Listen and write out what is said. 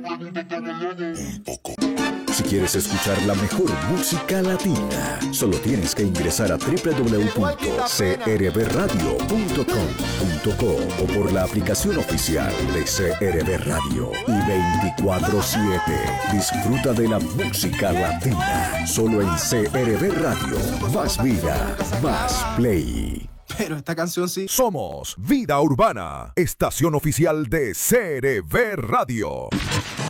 Si quieres escuchar la mejor música latina, solo tienes que ingresar a www.crbradio.com.co o por la aplicación oficial de CRB Radio. Y 24/7 disfruta de la música latina, solo en CRB Radio. Más vida, más play. Pero esta canción sí. Somos Vida Urbana, estación oficial de CRB Radio.